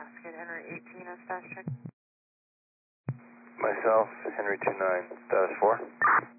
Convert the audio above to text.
Oscar Henry 18 on status check. Myself, Henry 29, status 4.